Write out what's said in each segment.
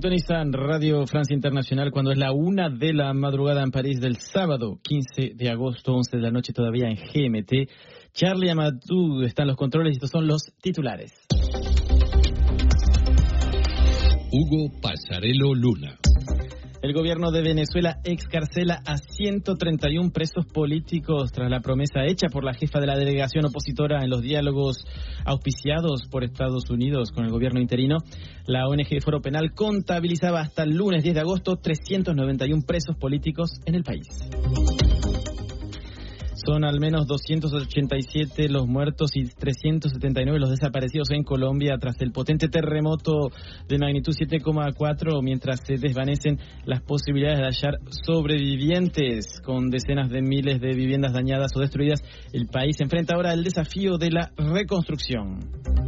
Sintonizan Radio Francia Internacional cuando es la 1 de la madrugada en París del sábado 15 de agosto, 11 de la noche todavía en GMT. Charlie Amadou está en los controles y estos son los titulares. Hugo Pasarello Luna. El gobierno de Venezuela excarcela a 131 presos políticos tras la promesa hecha por la jefa de la delegación opositora en los diálogos auspiciados por Estados Unidos con el gobierno interino. La ONG Foro Penal contabilizaba hasta el lunes 10 de agosto 391 presos políticos en el país. Son al menos 287 los muertos y 379 los desaparecidos en Colombia tras el potente terremoto de magnitud 7,4, mientras se desvanecen las posibilidades de hallar sobrevivientes. Con decenas de miles de viviendas dañadas o destruidas, el país se enfrenta ahora al desafío de la reconstrucción.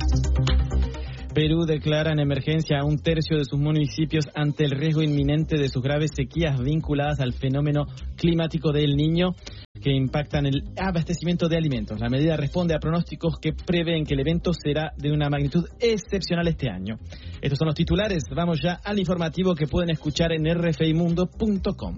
Perú declara en emergencia a un tercio de sus municipios ante el riesgo inminente de sus graves sequías vinculadas al fenómeno climático del Niño, que impactan el abastecimiento de alimentos. La medida responde a pronósticos que prevén que el evento será de una magnitud excepcional este año. Estos son los titulares. Vamos ya al informativo que pueden escuchar en rfimundo.com.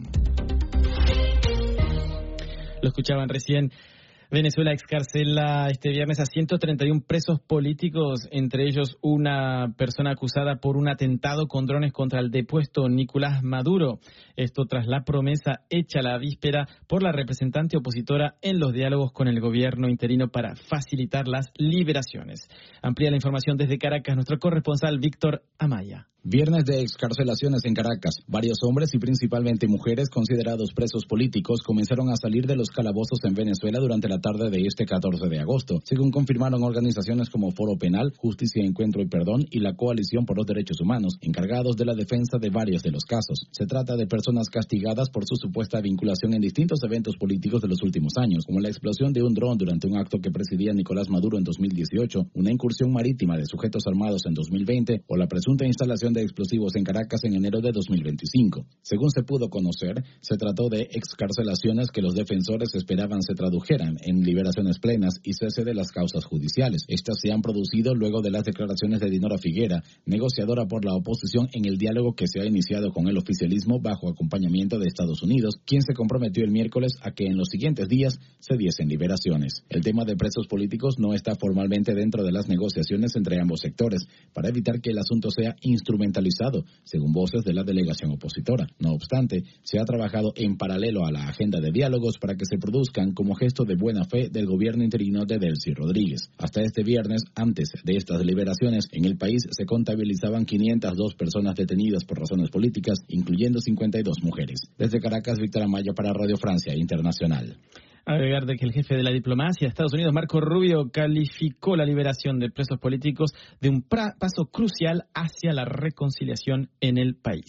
Lo escuchaban recién. Venezuela excarcela este viernes a 131 presos políticos, entre ellos una persona acusada por un atentado con drones contra el depuesto Nicolás Maduro. Esto tras la promesa hecha la víspera por la representante opositora en los diálogos con el gobierno interino para facilitar las liberaciones. Amplía la información desde Caracas nuestro corresponsal Víctor Amaya. Viernes de excarcelaciones en Caracas. Varios hombres y principalmente mujeres considerados presos políticos comenzaron a salir de los calabozos en Venezuela durante la tarde de este 14 de agosto, según confirmaron organizaciones como Foro Penal, Justicia, Encuentro y Perdón y la Coalición por los Derechos Humanos, encargados de la defensa de varios de los casos. Se trata de personas castigadas por su supuesta vinculación en distintos eventos políticos de los últimos años, como la explosión de un dron durante un acto que presidía Nicolás Maduro en 2018, una incursión marítima de sujetos armados en 2020 o la presunta instalación de explosivos en Caracas en enero de 2025. Según se pudo conocer, se trató de excarcelaciones que los defensores esperaban se tradujeran en liberaciones plenas y cese de las causas judiciales. Estas se han producido luego de las declaraciones de Dinora Figuera, negociadora por la oposición en el diálogo que se ha iniciado con el oficialismo bajo acompañamiento de Estados Unidos, quien se comprometió el miércoles a que en los siguientes días se diesen liberaciones. El tema de presos políticos no está formalmente dentro de las negociaciones entre ambos sectores, para evitar que el asunto sea instrumentalizado, según voces de la delegación opositora. No obstante, se ha trabajado en paralelo a la agenda de diálogos para que se produzcan como gesto de buena fe del gobierno interino de Delcy Rodríguez. Hasta este viernes, antes de estas liberaciones, en el país se contabilizaban 502 personas detenidas por razones políticas, incluyendo 52 mujeres. Desde Caracas, Víctor Amaya para Radio Francia Internacional. Agregar de que el jefe de la diplomacia de Estados Unidos, Marco Rubio, calificó la liberación de presos políticos de un paso crucial hacia la reconciliación en el país.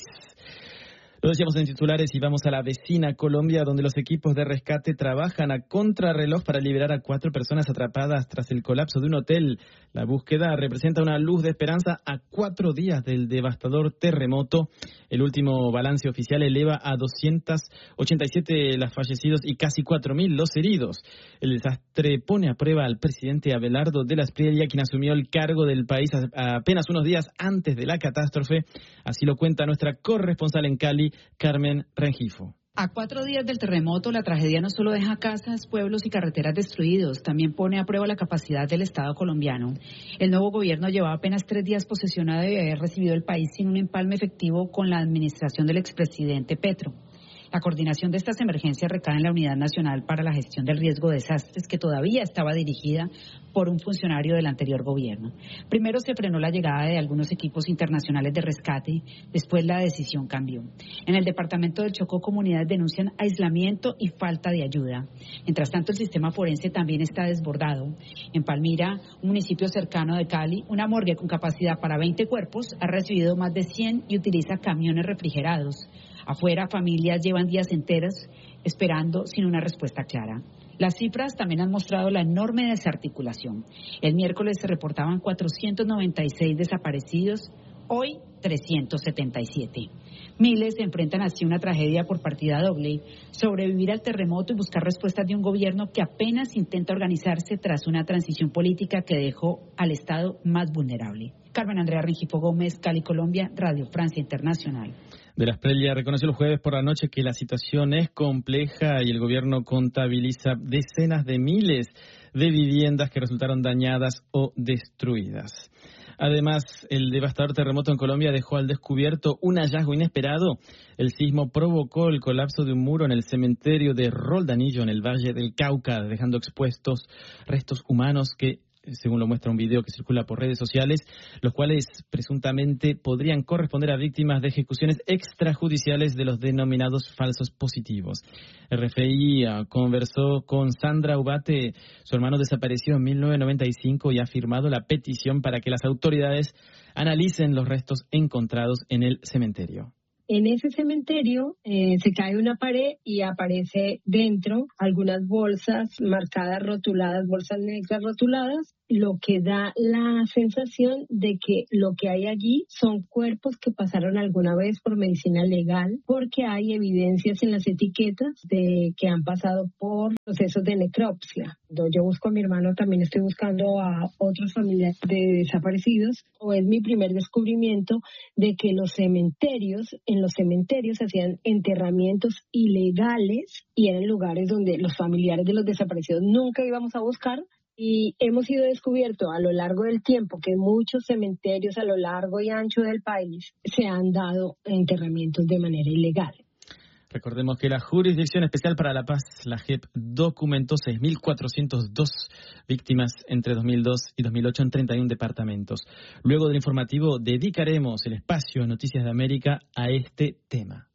Lo decíamos en titulares y vamos a la vecina Colombia, donde los equipos de rescate trabajan a contrarreloj para liberar a 4 personas atrapadas tras el colapso de un hotel. La búsqueda representa una luz de esperanza a 4 días del devastador terremoto. El último balance oficial eleva a 287 los fallecidos y casi 4.000 los heridos. El desastre pone a prueba al presidente Abelardo de la Espriella, quien asumió el cargo del país apenas unos días antes de la catástrofe. Así lo cuenta nuestra corresponsal en Cali, Carmen Rengifo. A 4 días del terremoto, la tragedia no solo deja casas, pueblos y carreteras destruidos, también pone a prueba la capacidad del Estado colombiano. El nuevo gobierno llevaba apenas 3 días posesionado y haber recibido el país sin un empalme efectivo con la administración del expresidente Petro. La coordinación de estas emergencias recae en la Unidad Nacional para la Gestión del Riesgo de Desastres, que todavía estaba dirigida por un funcionario del anterior gobierno. Primero se frenó la llegada de algunos equipos internacionales de rescate, después la decisión cambió. En el departamento del Chocó, comunidades denuncian aislamiento y falta de ayuda. Mientras tanto, el sistema forense también está desbordado. En Palmira, un municipio cercano de Cali, una morgue con capacidad para 20 cuerpos ha recibido más de 100 y utiliza camiones refrigerados. Afuera, familias llevan días enteros esperando sin una respuesta clara. Las cifras también han mostrado la enorme desarticulación. El miércoles se reportaban 496 desaparecidos, hoy 377. Miles se enfrentan así a una tragedia por partida doble, sobrevivir al terremoto y buscar respuestas de un gobierno que apenas intenta organizarse tras una transición política que dejó al Estado más vulnerable. Carmen Andrea Rengifo Gómez, Cali, Colombia, Radio Francia Internacional. De la Espriella reconoció el jueves por la noche que la situación es compleja y el gobierno contabiliza decenas de miles de viviendas que resultaron dañadas o destruidas. Además, el devastador terremoto en Colombia dejó al descubierto un hallazgo inesperado. El sismo provocó el colapso de un muro en el cementerio de Roldanillo, en el Valle del Cauca, dejando expuestos restos humanos que, según lo muestra un video que circula por redes sociales, los cuales presuntamente podrían corresponder a víctimas de ejecuciones extrajudiciales de los denominados falsos positivos. RFI conversó con Sandra Ubate, su hermano desapareció en 1995 y ha firmado la petición para que las autoridades analicen los restos encontrados en el cementerio. En ese cementerio se cae una pared y aparece dentro algunas bolsas marcadas, rotuladas, bolsas negras rotuladas, lo que da la sensación de que lo que hay allí son cuerpos que pasaron alguna vez por medicina legal, porque hay evidencias en las etiquetas de que han pasado por procesos de necropsia. Yo busco a mi hermano, también estoy buscando a otros familiares de desaparecidos, o es mi primer descubrimiento de que en los cementerios hacían enterramientos ilegales y eran lugares donde los familiares de los desaparecidos nunca íbamos a buscar. Y hemos sido descubiertos a lo largo del tiempo que muchos cementerios a lo largo y ancho del país se han dado enterramientos de manera ilegal. Recordemos que la Jurisdicción Especial para la Paz, la JEP, documentó 6.402 víctimas entre 2002 y 2008 en 31 departamentos. Luego del informativo dedicaremos el espacio a Noticias de América a este tema.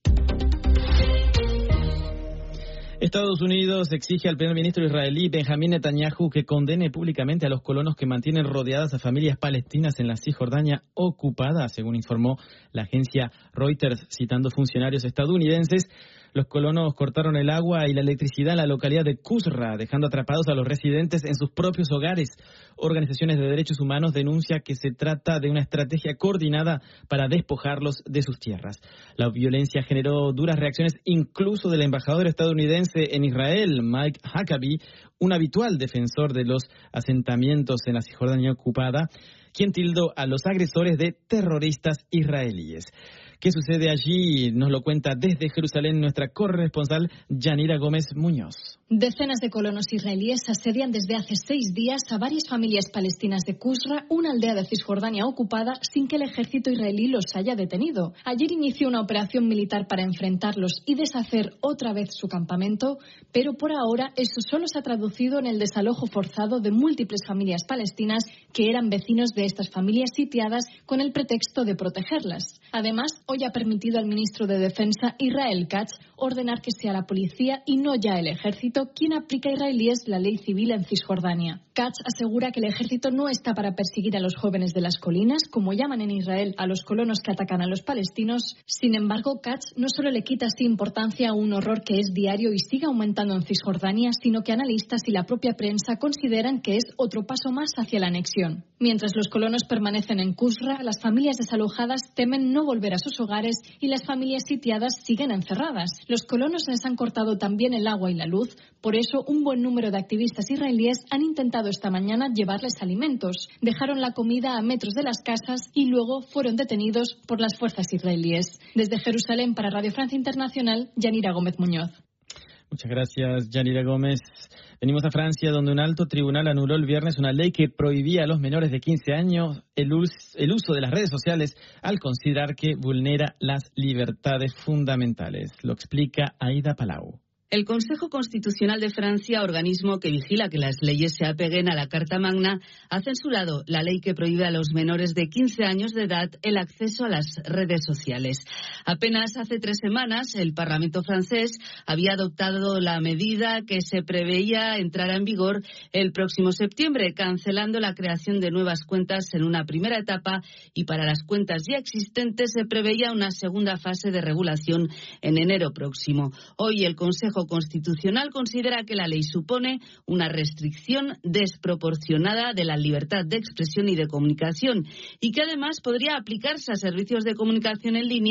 Estados Unidos exige al primer ministro israelí Benjamín Netanyahu que condene públicamente a los colonos que mantienen rodeadas a familias palestinas en la Cisjordania ocupada, según informó la agencia Reuters, citando funcionarios estadounidenses. Los colonos cortaron el agua y la electricidad en la localidad de Qusra, dejando atrapados a los residentes en sus propios hogares. Organizaciones de derechos humanos denuncian que se trata de una estrategia coordinada para despojarlos de sus tierras. La violencia generó duras reacciones incluso del embajador estadounidense en Israel, Mike Huckabee, un habitual defensor de los asentamientos en la Cisjordania ocupada, quien tildó a los agresores de terroristas israelíes. ¿Qué sucede allí? Nos lo cuenta desde Jerusalén nuestra corresponsal Yanira Gómez Muñoz. Decenas de colonos israelíes asedian desde hace 6 días a varias familias palestinas de Qusra, una aldea de Cisjordania ocupada, sin que el ejército israelí los haya detenido. Ayer inició una operación militar para enfrentarlos y deshacer otra vez su campamento, pero por ahora eso solo se ha traducido en el desalojo forzado de múltiples familias palestinas que eran vecinos de estas familias sitiadas con el pretexto de protegerlas. Además, hoy ha permitido al ministro de Defensa, Israel Katz, ordenar que sea la policía y no ya el ejército quien aplica a israelíes la ley civil en Cisjordania. Katz asegura que el ejército no está para perseguir a los jóvenes de las colinas, como llaman en Israel a los colonos que atacan a los palestinos. Sin embargo, Katz no solo le quita así importancia a un horror que es diario y sigue aumentando en Cisjordania, sino que analistas y la propia prensa consideran que es otro paso más hacia la anexión. Mientras los colonos permanecen en Qusra, las familias desalojadas temen no volver a sus hogares y las familias sitiadas siguen encerradas. Los colonos les han cortado también el agua y la luz. Por eso, un buen número de activistas israelíes han intentado esta mañana llevarles alimentos. Dejaron la comida a metros de las casas y luego fueron detenidos por las fuerzas israelíes. Desde Jerusalén para Radio Francia Internacional, Yanira Gómez Muñoz. Muchas gracias, Yanira Gómez. Venimos a Francia, donde un alto tribunal anuló el viernes una ley que prohibía a los menores de 15 años el uso de las redes sociales al considerar que vulnera las libertades fundamentales. Lo explica Aida Palau. El Consejo Constitucional de Francia, organismo que vigila que las leyes se apeguen a la Carta Magna, ha censurado la ley que prohíbe a los menores de 15 años de edad el acceso a las redes sociales. Apenas hace 3 semanas, el Parlamento francés había adoptado la medida que se preveía entrara en vigor el próximo septiembre, cancelando la creación de nuevas cuentas en una primera etapa, y para las cuentas ya existentes se preveía una segunda fase de regulación en enero próximo. Hoy el Consejo Constitucional considera que la ley supone una restricción desproporcionada de la libertad de expresión y de comunicación, y que además podría aplicarse a servicios de comunicación en línea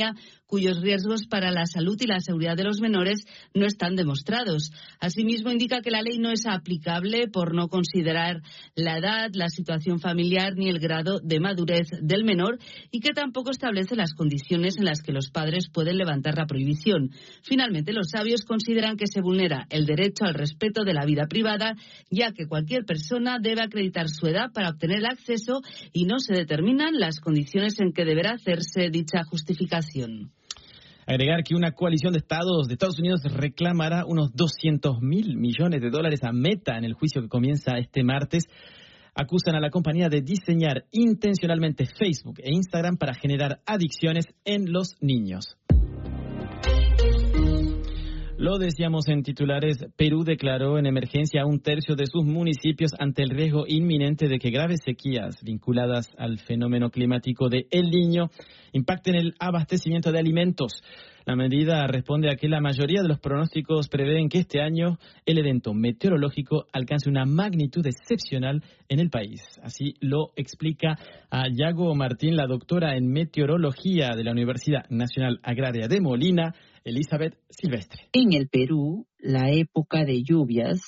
cuyos riesgos para la salud y la seguridad de los menores no están demostrados. Asimismo, indica que la ley no es aplicable por no considerar la edad, la situación familiar ni el grado de madurez del menor y que tampoco establece las condiciones en las que los padres pueden levantar la prohibición. Finalmente, los sabios consideran que se vulnera el derecho al respeto de la vida privada, ya que cualquier persona debe acreditar su edad para obtener el acceso y no se determinan las condiciones en que deberá hacerse dicha justificación. Agregar que una coalición de estados de Estados Unidos reclamará unos $200.000 millones a Meta en el juicio que comienza este martes. Acusan a la compañía de diseñar intencionalmente Facebook e Instagram para generar adicciones en los niños. Lo decíamos en titulares, Perú declaró en emergencia a un tercio de sus municipios ante el riesgo inminente de que graves sequías vinculadas al fenómeno climático de El Niño impacten el abastecimiento de alimentos. La medida responde a que la mayoría de los pronósticos prevén que este año el evento meteorológico alcance una magnitud excepcional en el país. Así lo explica a Yago Martín, la doctora en meteorología de la Universidad Nacional Agraria de Molina, Elizabeth Silvestre. En el Perú, la época de lluvias